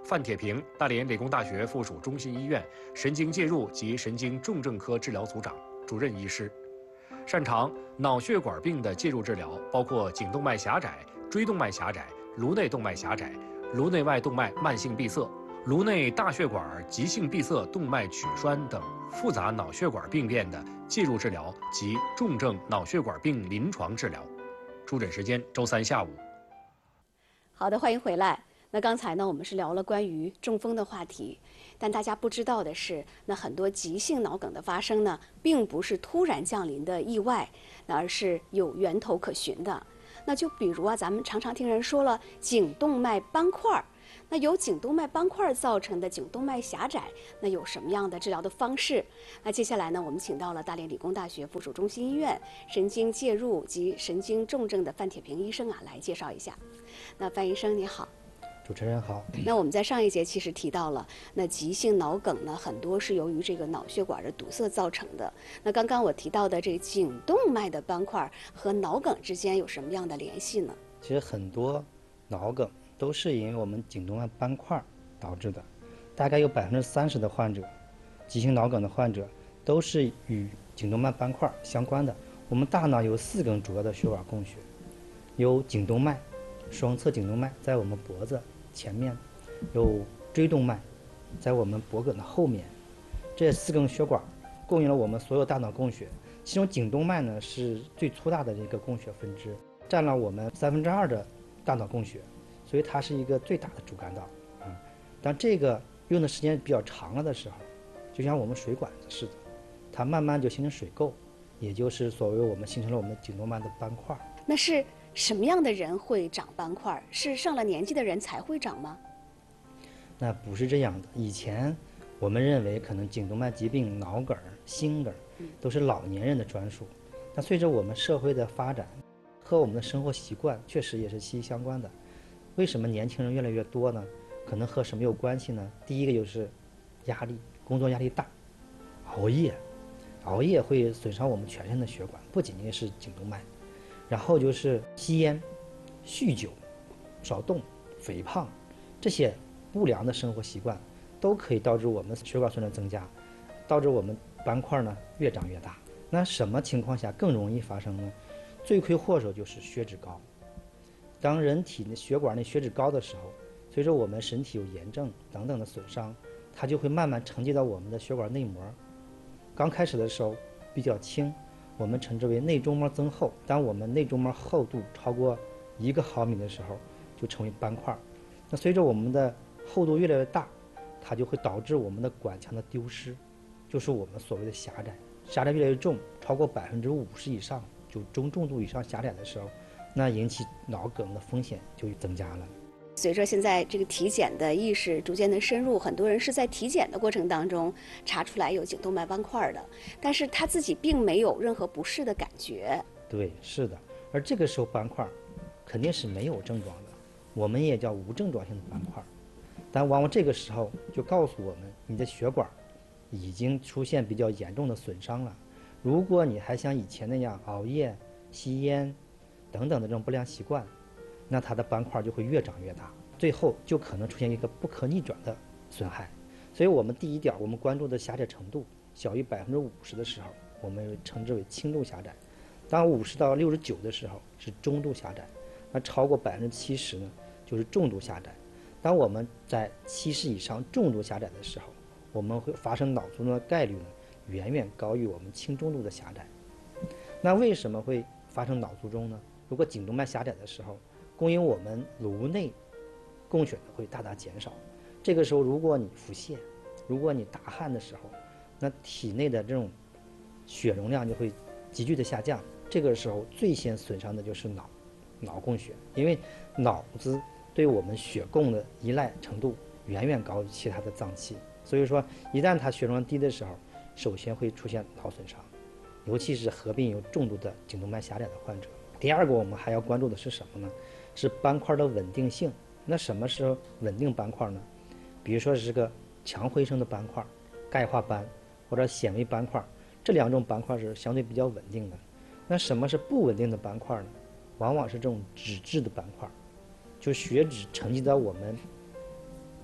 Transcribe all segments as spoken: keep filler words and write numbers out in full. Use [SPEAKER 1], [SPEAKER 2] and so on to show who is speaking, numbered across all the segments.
[SPEAKER 1] 范铁平，大连理工大学附属中心医院神经介入及神经重症科治疗组长、主任医师，擅长脑血管病的介入治疗，包括颈动脉狭窄、椎动脉狭窄、颅内动脉狭窄、颅内外动脉慢性闭塞、颅内大血管急性闭塞动脉曲栓等复杂脑血管病变的介入治疗及重症脑血管病临床治疗。出诊时间周三下午。
[SPEAKER 2] 好的，欢迎回来。那刚才呢，我们是聊了关于中风的话题，但大家不知道的是，那很多急性脑梗的发生呢，并不是突然降临的意外，那而是有源头可循的。那就比如啊，咱们常常听人说了颈动脉斑块，那由颈动脉斑块造成的颈动脉狭窄，那有什么样的治疗的方式？那接下来呢，我们请到了大连理工大学附属中心医院神经介入及神经重症的范铁平医生啊，来介绍一下。那范医生你好。
[SPEAKER 3] 主持人好。
[SPEAKER 2] 那我们在上一节其实提到了，那急性脑梗呢，很多是由于这个脑血管的堵塞造成的。那刚刚我提到的这个颈动脉的斑块和脑梗之间有什么样的联系呢？
[SPEAKER 3] 其实很多脑梗都是因为我们颈动脉斑块导致的，大概有百分之三十的患者，急性脑梗的患者都是与颈动脉斑块相关的。我们大脑有四根主要的血管供血，有颈动脉、双侧颈动脉在我们脖子前面，有椎动脉在我们脖梗的后面，这四根血管供应了我们所有大脑供血。其中颈动脉呢是最粗大的一个供血分支，占了我们三分之二的大脑供血，所以它是一个最大的主干道啊。当这个用的时间比较长了的时候，就像我们水管子似的，它慢慢就形成水垢，也就是所谓我们形成了我们的颈动脉的斑块。
[SPEAKER 2] 那是什么样的人会长斑块？是上了年纪的人才会长吗？
[SPEAKER 3] 那不是这样的。以前我们认为可能颈动脉疾病、脑梗、心梗都是老年人的专属。那随着我们社会的发展和我们的生活习惯确实也是息息相关的。为什么年轻人越来越多呢？可能和什么有关系呢？第一个就是压力，工作压力大，熬夜，熬夜会损伤我们全身的血管，不仅仅是颈动脉。然后就是吸烟、酗酒、少动、肥胖，这些不良的生活习惯都可以导致我们血管损伤增加，导致我们斑块呢越长越大。那什么情况下更容易发生呢？罪魁祸首就是血脂高。当人体的血管内血脂高的时候，随着我们身体有炎症等等的损伤，它就会慢慢沉积到我们的血管内膜。刚开始的时候比较轻，我们称之为内中膜增厚。当我们内中膜厚度超过一个毫米的时候，就成为斑块。那随着我们的厚度越来越大，它就会导致我们的管腔的丢失，就是我们所谓的狭窄。狭窄越来越重，超过百分之五十以上，就中重度以上狭窄的时候，那引起脑梗的风险就增加了。
[SPEAKER 2] 随着现在这个体检的意识逐渐的深入，很多人是在体检的过程当中查出来有颈动脉斑块的，但是他自己并没有任何不适的感觉。
[SPEAKER 3] 对，是的。而这个时候斑块肯定是没有症状的，我们也叫无症状性的斑块。但往往这个时候就告诉我们，你的血管已经出现比较严重的损伤了。如果你还像以前那样熬夜、吸烟等等的这种不良习惯，那它的斑块就会越长越大，最后就可能出现一个不可逆转的损害。所以我们第一点，我们关注的狭窄程度小于百分之五十的时候，我们称之为轻度狭窄；当五十到六十九的时候是中度狭窄；那超过百分之七十呢，就是重度狭窄。当我们在七十以上重度狭窄的时候，我们会发生脑卒中的概率呢，远远高于我们轻中度的狭窄。那为什么会发生脑卒中呢？如果颈动脉狭窄的时候，供应我们颅内供血会大大减少。这个时候，如果你腹泻，如果你大汗的时候，那体内的这种血容量就会急剧的下降。这个时候最先损伤的就是脑脑供血，因为脑子对我们血供的依赖程度远远高于其他的脏器，所以说一旦它血容量低的时候，首先会出现脑损伤，尤其是合并有重度的颈动脉狭窄的患者。第二个我们还要关注的是什么呢？是斑块的稳定性。那什么是稳定斑块呢？比如说是个强回声的斑块、钙化斑或者显微斑块，这两种斑块是相对比较稳定的。那什么是不稳定的斑块呢？往往是这种脂质的斑块，就血脂沉积到我们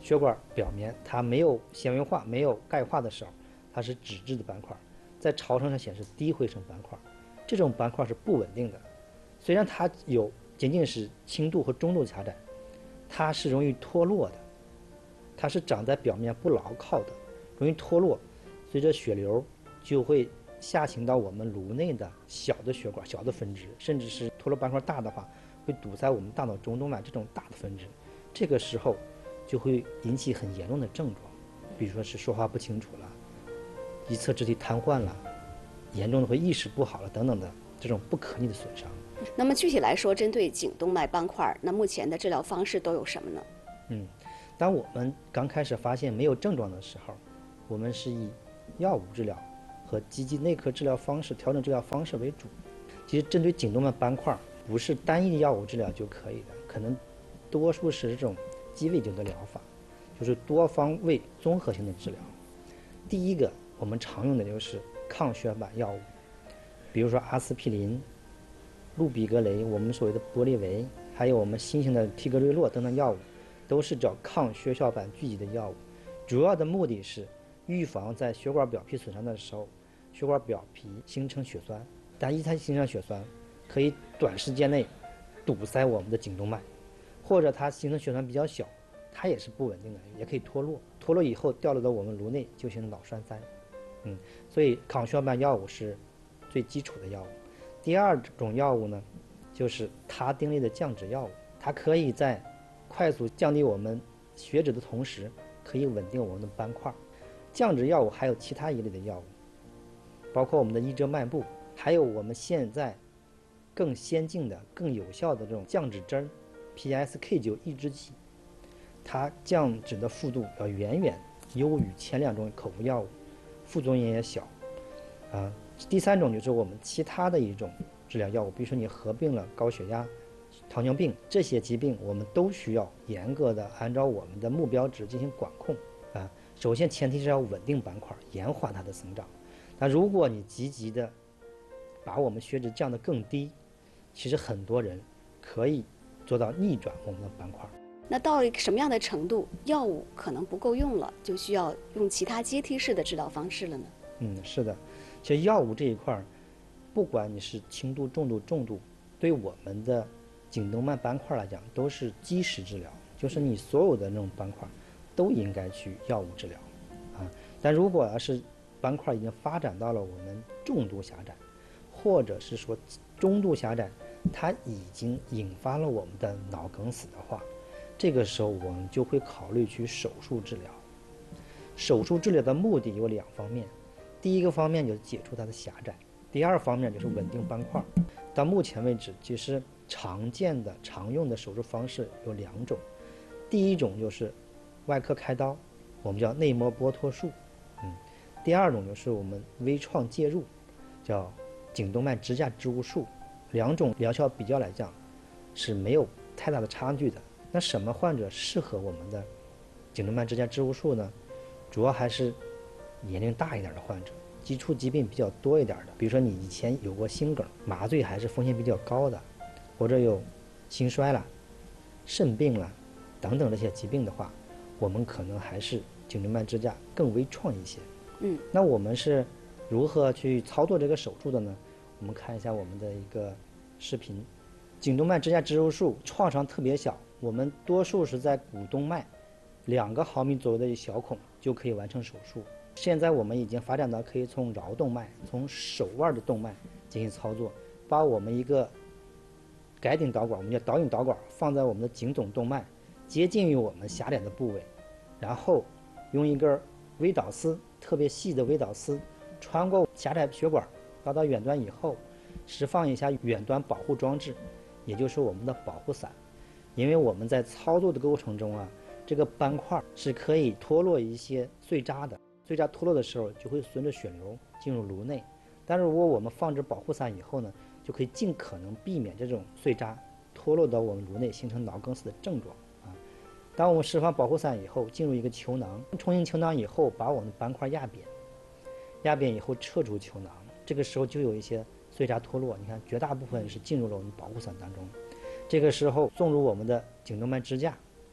[SPEAKER 3] 血管表面它没有纤维化、没有钙化的时候，它是脂质的斑块，在超声上显示低灰层斑块，这种斑块是不稳定的。虽然它有仅仅是轻度和中度狭窄，它是容易脱落的，它是长在表面不牢靠的，容易脱落，随着血流就会下行到我们颅内的小的血管、小的分支，甚至是脱落斑块大的话，会堵塞我们大脑中动脉这种大的分支。这个时候就会引起很严重的症状，比如说是说话不清楚了，一侧肢体瘫痪了，严重的会意识不好了等等的这种不可逆的损伤。
[SPEAKER 2] 那么具体来说，针对颈动脉斑块，那目前的治疗方式都有什么呢？
[SPEAKER 3] 嗯，当我们刚开始发现没有症状的时候，我们是以药物治疗和积极内科治疗方式、调整治疗方式为主。其实针对颈动脉斑块，不是单一药物治疗就可以的，可能多数是这种鸡尾酒的疗法，就是多方位综合性的治疗。第一个我们常用的就是抗血板药物，比如说阿司匹林、氯吡格雷，我们所谓的玻利维，还有我们新型的替格瑞洛等等药物，都是叫抗血小板聚集的药物。主要的目的是预防在血管表皮损伤的时候，血管表皮形成血栓，但一旦形成血栓，可以短时间内堵塞我们的颈动脉，或者它形成血栓比较小，它也是不稳定的，也可以脱落，脱落以后掉落到我们颅内就形成脑栓塞。嗯，所以抗血小板药物是最基础的药物。第二种药物呢，就是他汀类的降脂药物，它可以在快速降低我们血脂的同时，可以稳定我们的斑块。降脂药物还有其他一类的药物，包括我们的伊遮迈布，还有我们现在更先进的、更有效的这种降脂针 P S K 九 抑制剂，它降脂的幅度要远远优于前两种口服药物，副作用也小。啊，第三种就是我们其他的一种治疗药物，比如说你合并了高血压、糖尿病这些疾病，我们都需要严格的按照我们的目标值进行管控。啊，首先前提是要稳定斑块，延缓它的生长。那如果你积极的把我们血脂降得更低，其实很多人可以做到逆转我们的斑块。
[SPEAKER 2] 那到什么样的程度，药物可能不够用了，就需要用其他阶梯式的治疗方式了呢？
[SPEAKER 3] 嗯，是的，其实药物这一块，不管你是轻度、中度、重度，对我们的颈动脉斑块来讲，都是基石治疗，就是你所有的那种斑块都应该去药物治疗啊。但如果要是斑块已经发展到了我们重度狭窄，或者是说中度狭窄，它已经引发了我们的脑梗死的话，这个时候我们就会考虑去手术治疗。手术治疗的目的有两方面，第一个方面就是解除它的狭窄，第二方面就是稳定斑块。到目前为止，其实常见的常用的手术方式有两种，第一种就是外科开刀，我们叫内膜剥脱术，嗯，第二种就是我们微创介入，叫颈动脉支架植入术。两种疗效比较来讲是没有太大的差距的。那什么患者适合我们的颈动脉支架植入术呢？主要还是年龄大一点的患者，基础疾病比较多一点的，比如说你以前有过心梗，麻醉还是风险比较高的，或者有心衰了、肾病了等等这些疾病的话，我们可能还是颈动脉支架更微创一些。
[SPEAKER 2] 嗯，
[SPEAKER 3] 那我们是如何去操作这个手术的呢？我们看一下我们的一个视频。颈动脉支架植入术创伤特别小，我们多数是在股动脉两个毫米左右的小孔就可以完成手术。现在我们已经发展到可以从桡动脉、从手腕的动脉进行操作，把我们一个改顶导管，我们叫导引导管，放在我们的颈总动脉接近于我们狭窄的部位，然后用一根微导丝，特别细的微导丝穿过狭窄血管拉到远端以后，释放一下远端保护装置，也就是我们的保护伞。因为我们在操作的过程中啊，这个斑块是可以脱落一些碎渣的，碎渣脱落的时候就会随着血流进入颅内。但是如果我们放置保护伞以后呢，就可以尽可能避免这种碎渣脱落到我们颅内，形成脑梗死的症状啊。当我们释放保护伞以后，进入一个球囊，充盈球囊以后，把我们的斑块压扁，压扁以后撤出球囊，这个时候就有一些碎渣脱落，你看绝大部分是进入了我们保护伞当中。这个时候送入我们的颈动脉支架啊，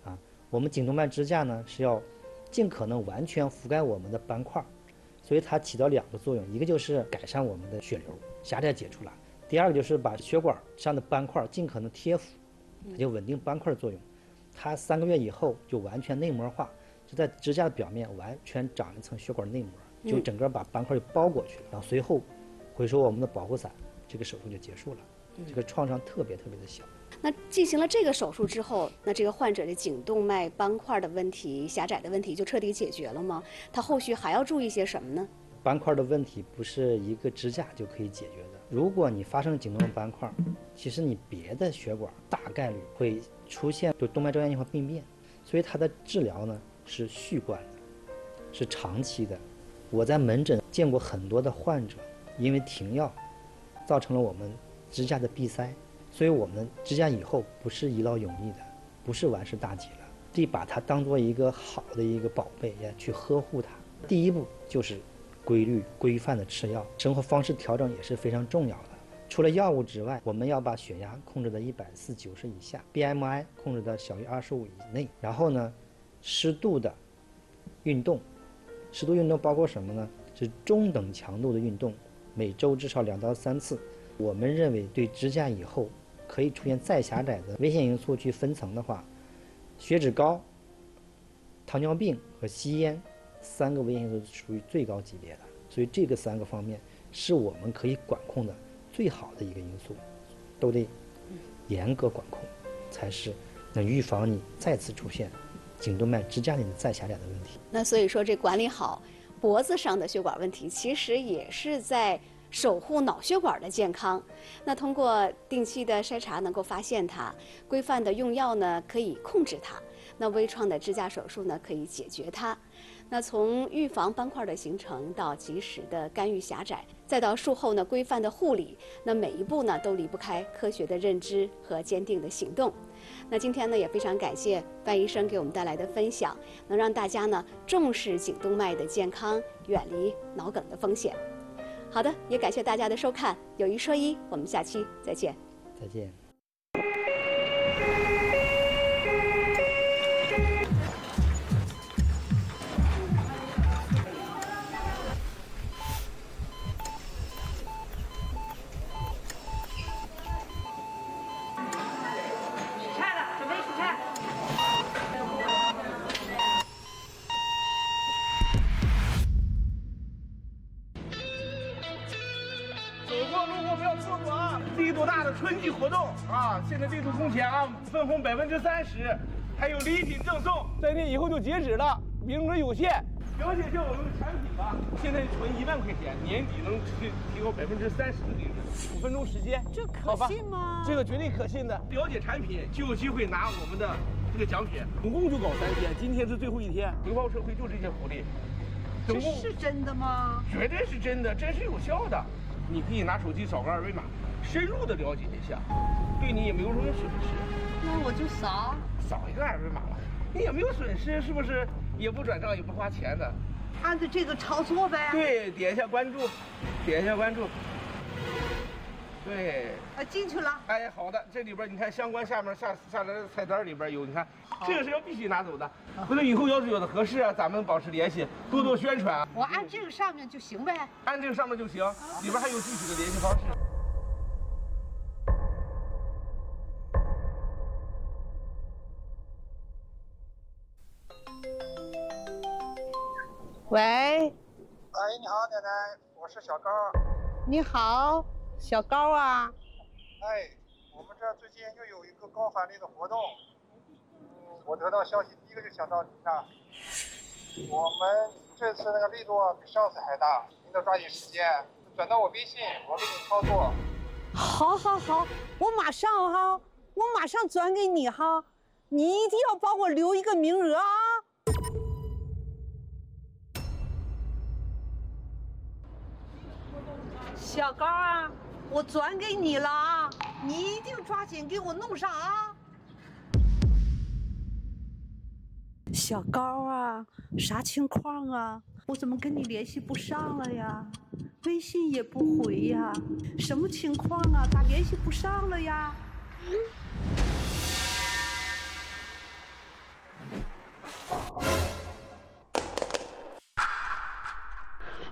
[SPEAKER 3] 我们颈动脉支架呢是要尽可能完全覆盖我们的斑块，所以它起到两个作用，一个就是改善我们的血流，狭窄解出来；第二个就是把血管上的斑块尽可能贴附，它就稳定斑块作用。它三个月以后就完全内膜化，就在支架的表面完全长一层血管内膜，就整个把斑块就包裹去了，然后随后回收我们的保护伞，这个手术就结束了。这个创伤特别特别的小。
[SPEAKER 2] 那进行了这个手术之后，那这个患者的颈动脉斑块的问题、狭窄的问题就彻底解决了吗？他后续还要注意些什么呢？
[SPEAKER 3] 斑块的问题不是一个支架就可以解决的。如果你发生颈动脉斑块，其实你别的血管大概率会出现就动脉粥样硬化病变，所以它的治疗呢是续贯的，是长期的。我在门诊见过很多的患者，因为停药，造成了我们支架的闭塞，所以我们支架以后不是一劳永逸的，不是完事大吉了，得把它当做一个好的一个宝贝呀去呵护它。第一步就是规律规范的吃药，生活方式调整也是非常重要的。除了药物之外，我们要把血压控制在一百四九十以下 ，B M I 控制在小于二十五以内。然后呢，适度的运动，适度运动包括什么呢？是中等强度的运动，每周至少两到三次。我们认为对支架以后可以出现再狭窄的危险因素去分层的话，血脂高、糖尿病和吸烟三个危险因素属于最高级别的，所以这个三个方面是我们可以管控的最好的一个因素，都得严格管控，才是能预防你再次出现颈动脉支架里的再狭窄的问题。
[SPEAKER 2] 那所以说，这管理好脖子上的血管问题，其实也是在守护脑血管的健康。那通过定期的筛查能够发现它，规范的用药呢可以控制它，那微创的支架手术呢可以解决它。那从预防斑块的形成到及时的干预狭窄，再到术后呢规范的护理，那每一步呢都离不开科学的认知和坚定的行动。那今天呢也非常感谢范医生给我们带来的分享，能让大家呢重视颈动脉的健康，远离脑梗的风险。好的，也感谢大家的收看，有一说一，我们下期再见。
[SPEAKER 3] 再见。
[SPEAKER 4] 力度大的春季活动啊！现在力度空前啊，分红百分之三十，还有礼品赠送，三天以后就截止了，名额有限。了解一下我们的产品吧，现在存一万块钱，年底能提提高百分之三十的利润。五分钟时间，
[SPEAKER 5] 这可信吗？
[SPEAKER 4] 这个绝对可信的。了解产品就有机会拿我们的这个奖品，总共就搞三天，今天是最后一天。邮报社会就这些福利，
[SPEAKER 5] 这是真的吗？
[SPEAKER 4] 绝对是真的，真是有效的。你可以拿手机扫个二维码，深入的了解一下，对你也没有什么损失。
[SPEAKER 5] 那我就扫，
[SPEAKER 4] 扫一个二维码了，你也没有损失，是不是？也不转账，也不花钱的。
[SPEAKER 5] 按照这个操作呗。
[SPEAKER 4] 对，点一下关注，点一下关注。对。
[SPEAKER 5] 啊，进去了。
[SPEAKER 4] 哎，好的，这里边你看相关下面下下来的菜单里边有，你看这个是要必须拿走的。回头以后要是有的合适啊，咱们保持联系，多多宣传。
[SPEAKER 5] 我按这个上面就行呗。
[SPEAKER 4] 按这个上面就行，里边还有具体的联系方式。
[SPEAKER 5] 喂。
[SPEAKER 6] 哎，你好，奶奶，我是小高。
[SPEAKER 5] 你好，小高啊。
[SPEAKER 6] 哎，我们这儿最近又有一个高返利的活动，嗯，我得到消息第一个就想到您呐。我们这次那个力度比上次还大，您得抓紧时间，转到我微信，我给你操作。
[SPEAKER 5] 好，好，好，我马上哈，我马上转给你哈，你一定要帮我留一个名额啊。小高啊，我转给你了啊，你一定抓紧给我弄上啊！小高啊，啥情况啊？我怎么跟你联系不上了呀？微信也不回呀？什么情况啊？咋联系不上了呀？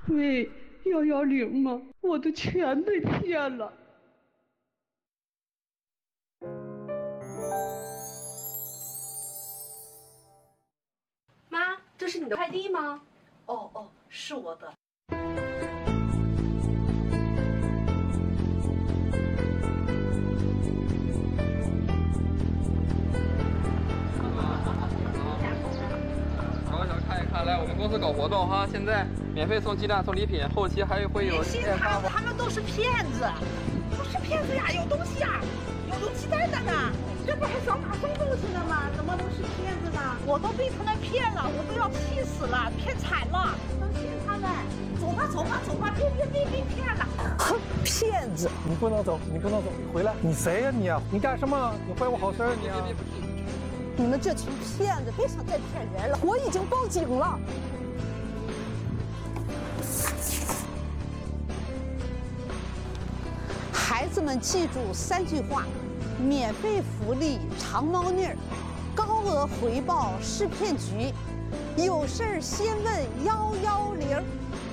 [SPEAKER 5] 喂，幺幺零吗？我的钱被骗了。
[SPEAKER 2] 妈，这是你的快递吗？
[SPEAKER 5] 哦哦，是我的。
[SPEAKER 7] 搞想看一看，来我们公司搞活动哈，现在免费送鸡蛋送礼品，后期还会有
[SPEAKER 5] 信他们，他们都是骗子，不是骗子呀，有东西呀，有有鸡蛋的呢，这不还扫码送东西呢吗？怎么能是骗子呢？我都被他们骗了，我都要气死了，骗惨了，不能信他们。走吧走吧走吧，别别别被骗了，哼，骗子！
[SPEAKER 8] 你不能走，你不能走，你回来！你谁呀你啊？你干什么？你坏我好事儿你啊！
[SPEAKER 5] 你们这群骗子，别想再骗人了！我已经报警了。孩子们记住三句话：免费福利长猫腻儿，高额回报是骗局，有事儿先问幺幺零。